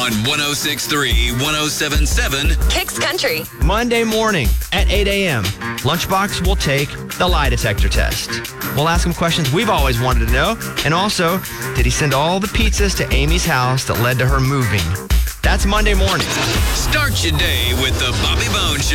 on 106.3, 107.7 Kicks Country. Monday morning at 8 a.m., Lunchbox will take the lie detector test. We'll ask him questions we've always wanted to know. And also, did he send all the pizzas to Amy's house that led to her moving? That's Monday morning. Start your day with the Bobby Bones Show.